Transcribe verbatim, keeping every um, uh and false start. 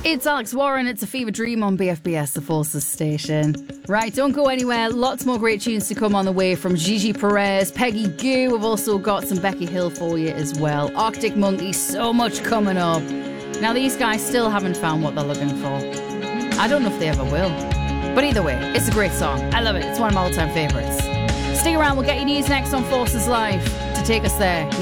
It's Alex Warren, it's a fever dream on B F B S, the Forces station. Right, don't go anywhere. Lots more great tunes to come on the way from Gigi Perez, Peggy Gou. We've also got some Becky Hill for you as well. Arctic Monkeys, so much coming up. Now, these guys still haven't found what they're looking for. I don't know if they ever will. But either way, it's a great song. I love it. It's one of my all-time favourites. Stick around, we'll get you news next on Forces Live to take us there.